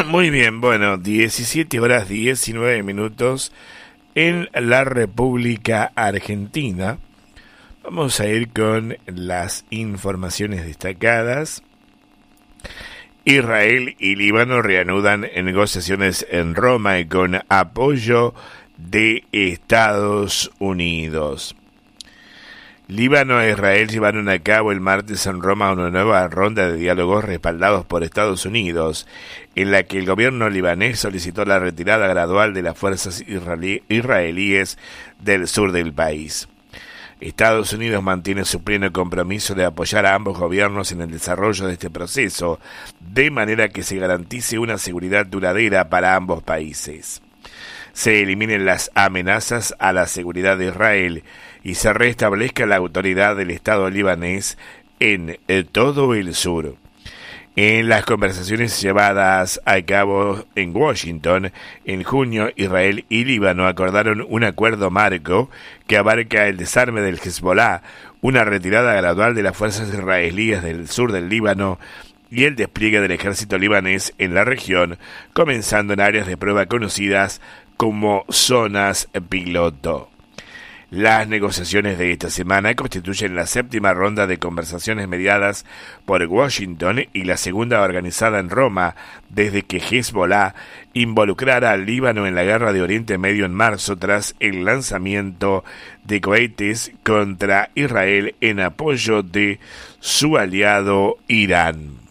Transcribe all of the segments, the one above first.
Muy bien, bueno, 17 horas 19 minutos en la República Argentina. Vamos a ir con las informaciones destacadas. Israel y Líbano reanudan negociaciones en Roma y con apoyo de Estados Unidos. Líbano e Israel llevaron a cabo el martes en Roma una nueva ronda de diálogos respaldados por Estados Unidos, en la que el gobierno libanés solicitó la retirada gradual de las fuerzas israelíes del sur del país. Estados Unidos mantiene su pleno compromiso de apoyar a ambos gobiernos en el desarrollo de este proceso, de manera que se garantice una seguridad duradera para ambos países. Se eliminen las amenazas a la seguridad de Israel y se restablezca la autoridad del Estado libanés en todo el sur. En las conversaciones llevadas a cabo en Washington, en junio, Israel y Líbano acordaron un acuerdo marco que abarca el desarme del Hezbollah, una retirada gradual de las fuerzas israelíes del sur del Líbano y el despliegue del ejército libanés en la región, comenzando en áreas de prueba conocidas como zonas piloto. Las negociaciones de esta semana constituyen la séptima ronda de conversaciones mediadas por Washington y la segunda organizada en Roma desde que Hezbollah involucrara al Líbano en la guerra de Oriente Medio en marzo tras el lanzamiento de cohetes contra Israel en apoyo de su aliado Irán.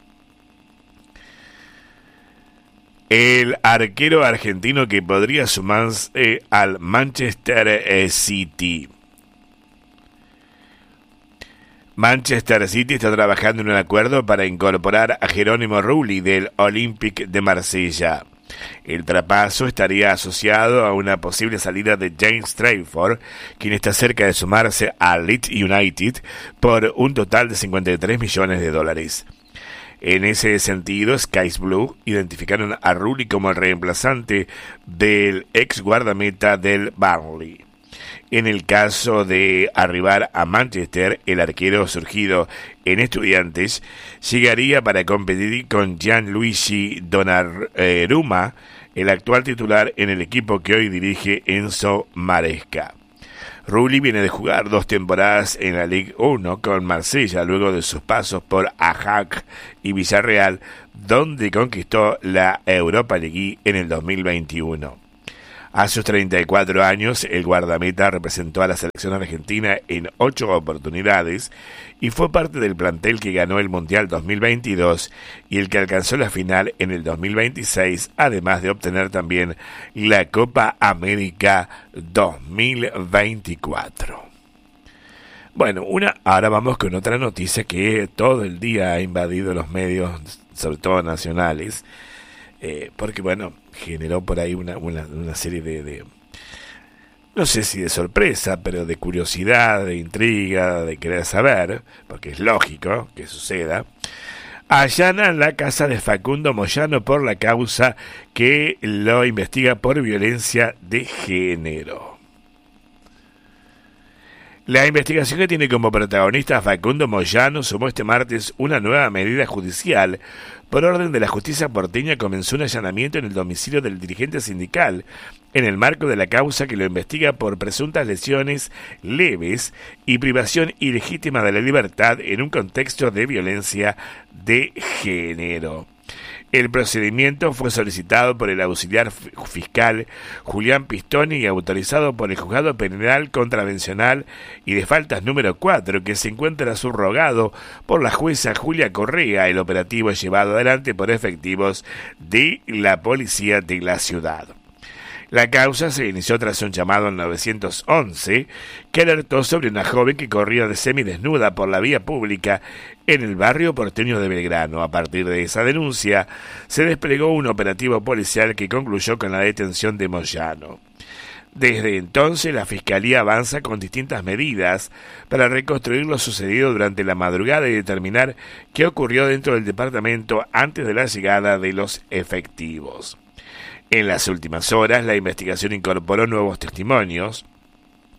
El arquero argentino que podría sumarse al Manchester City. Manchester City está trabajando en un acuerdo para incorporar a Jerónimo Rulli del Olympique de Marsella. El traspaso estaría asociado a una posible salida de James Trafford, quien está cerca de sumarse al Leeds United por un total de $53 millones. En ese sentido, Skies Blue identificaron a Rulli como el reemplazante del ex guardameta del Burnley. En el caso de arribar a Manchester, el arquero surgido en Estudiantes llegaría para competir con Gianluigi Donnarumma, el actual titular en el equipo que hoy dirige Enzo Maresca. Rulli viene de jugar 2 temporadas en la Ligue 1 con Marsella luego de sus pasos por Ajax y Villarreal, donde conquistó la Europa League en el 2021. A sus 34 años, el guardameta representó a la selección argentina en 8 oportunidades y fue parte del plantel que ganó el Mundial 2022 y el que alcanzó la final en el 2026, además de obtener también la Copa América 2024. Bueno, ahora vamos con otra noticia que todo el día ha invadido los medios, sobre todo nacionales, porque bueno, generó por ahí una serie de no sé si de sorpresa, pero de curiosidad, de intriga, de querer saber, porque es lógico que suceda. Allanan la casa de Facundo Moyano por la causa que lo investiga por violencia de género. La investigación que tiene como protagonista a Facundo Moyano sumó este martes una nueva medida judicial. Por orden de la justicia porteña comenzó un allanamiento en el domicilio del dirigente sindical, en el marco de la causa que lo investiga por presuntas lesiones leves y privación ilegítima de la libertad en un contexto de violencia de género. El procedimiento fue solicitado por el auxiliar fiscal Julián Pistoni y autorizado por el Juzgado Penal Contravencional y de Faltas número 4, que se encuentra subrogado por la jueza Julia Correa. El operativo es llevado adelante por efectivos de la policía de la ciudad. La causa se inició tras un llamado al 911 que alertó sobre una joven que corría de semidesnuda por la vía pública en el barrio porteño de Belgrano. A partir de esa denuncia se desplegó un operativo policial que concluyó con la detención de Moyano. Desde entonces la Fiscalía avanza con distintas medidas para reconstruir lo sucedido durante la madrugada y determinar qué ocurrió dentro del departamento antes de la llegada de los efectivos. En las últimas horas, la investigación incorporó nuevos testimonios.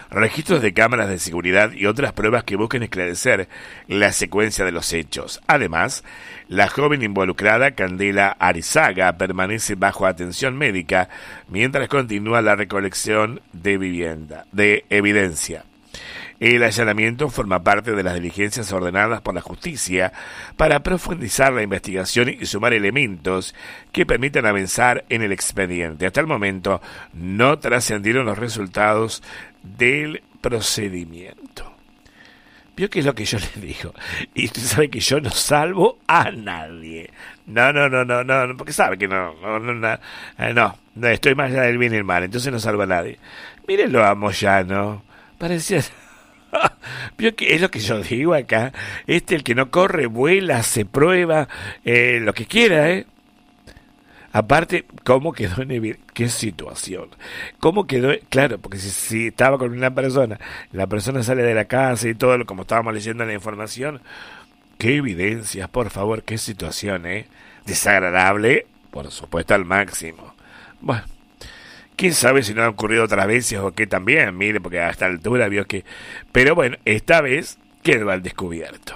registros de cámaras de seguridad y otras pruebas que busquen esclarecer la secuencia de los hechos. Además, la joven involucrada, Candela Arizaga, permanece bajo atención médica mientras continúa la recolección de evidencia. El allanamiento forma parte de las diligencias ordenadas por la justicia para profundizar la investigación y sumar elementos que permitan avanzar en el expediente. Hasta el momento no trascendieron los resultados del procedimiento. ¿Vio qué es lo que yo le digo? Y usted sabe que yo no salvo a nadie. No, porque sabe que no, estoy más allá del bien y el mal, entonces no salvo a nadie. Mírenlo a Moyano, parecía... ¿Vio que es lo que yo digo acá? El que no corre, vuela, se prueba, lo que quiera, Aparte, ¿cómo quedó en evidencia? ¿Qué situación? ¿Cómo quedó? Claro, porque si estaba con una persona, la persona sale de la casa y todo, como estábamos leyendo en la información, qué evidencias, por favor, qué situación, desagradable, por supuesto, al máximo. Bueno, quién sabe si no ha ocurrido otras veces o qué también, mire, porque a esta altura vio que... Pero bueno, esta vez quedó al descubierto.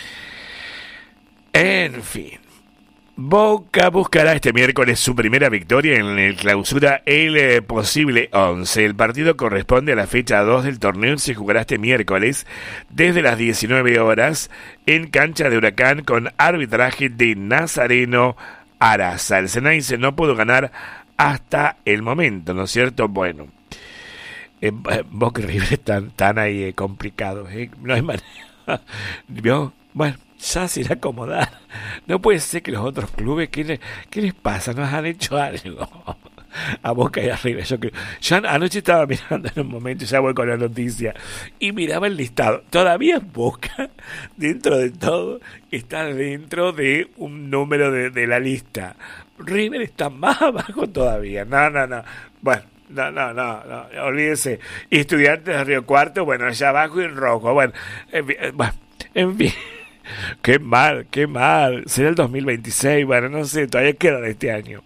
En fin. Boca buscará este miércoles su primera victoria en el clausura El Posible 11. El partido corresponde a la fecha 2 del torneo y se jugará este miércoles desde las 19 horas en cancha de Huracán con arbitraje de Nazareno Araza. El Ceneice no pudo ganar hasta el momento, ¿no es cierto? Bueno, Boca y River están ahí complicados, no hay manera. ¿Vio? Bueno, ya se irá a acomodar. No puede ser que los otros clubes, ¿qué les pasa? Nos han hecho algo. A Boca y a River, yo creo. Yo anoche estaba mirando en un momento, ya voy con la noticia, y miraba el listado. Todavía Boca, dentro de todo, está dentro de un número de la lista. River está más abajo todavía. No. Bueno, no, olvídese. Estudiantes de Río Cuarto, bueno, allá abajo y en rojo. Bueno, en fin. Qué mal. Será el 2026, bueno, no sé, todavía queda de este año.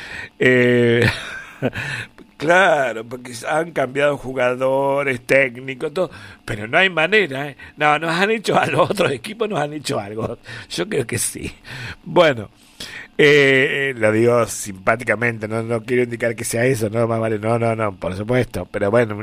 Claro, porque han cambiado jugadores, técnicos, todo, pero no hay manera, No, nos han hecho algo, otros equipos nos han hecho algo. Yo creo que sí. Bueno, lo digo simpáticamente, no quiero indicar que sea eso, no, más vale, no, por supuesto, pero bueno,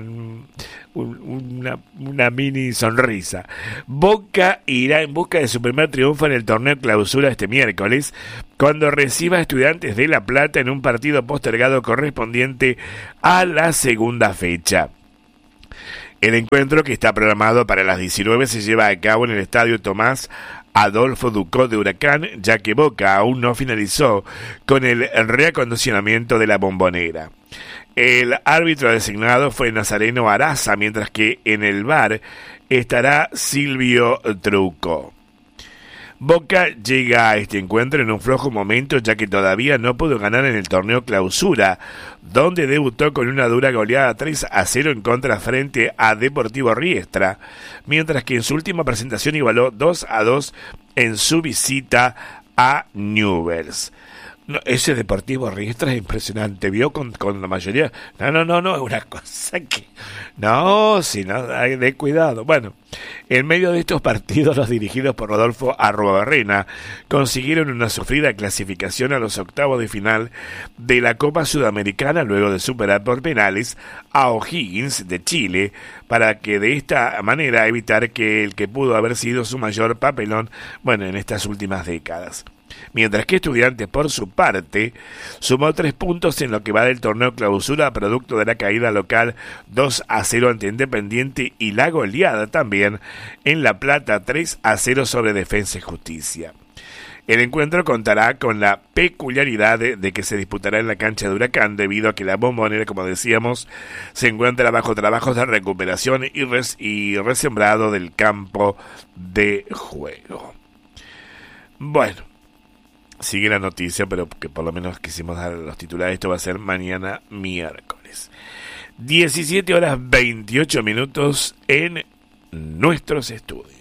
una mini sonrisa. Boca irá en busca de su primer triunfo en el torneo clausura este miércoles, cuando reciba a Estudiantes de La Plata en un partido postergado correspondiente a la segunda fecha. El encuentro, que está programado para las 19, se lleva a cabo en el estadio Tomás Adolfo Ducó de Huracán, ya que Boca aún no finalizó con el reacondicionamiento de la Bombonera. El árbitro designado fue Nazareno Araza, mientras que en el VAR estará Silvio Truco. Boca llega a este encuentro en un flojo momento, ya que todavía no pudo ganar en el torneo clausura, donde debutó con una dura goleada 3-0 en contra frente a Deportivo Riestra, mientras que en su última presentación igualó 2-2 en su visita a Newell's. No, ese Deportivo Riestra es impresionante, vio con la mayoría. No, es una cosa que... No, si no, hay de cuidado. Bueno, en medio de estos partidos, los dirigidos por Rodolfo Arruabarrena consiguieron una sufrida clasificación a los octavos de final de la Copa Sudamericana, luego de superar por penales a O'Higgins de Chile, para que de esta manera evitar que el que pudo haber sido su mayor papelón, bueno, en estas últimas décadas. Mientras que Estudiantes, por su parte, sumó 3 puntos en lo que va del torneo clausura, producto de la caída local 2-0 ante Independiente y la goleada también en La Plata 3-0 sobre Defensa y Justicia. El encuentro contará con la peculiaridad de que se disputará en la cancha de Huracán, debido a que la Bombonera, como decíamos, se encuentra bajo trabajos de recuperación y resembrado del campo de juego. Bueno, sigue la noticia, pero que por lo menos quisimos dar los titulares. Esto va a ser mañana miércoles. 17:28 en nuestros estudios.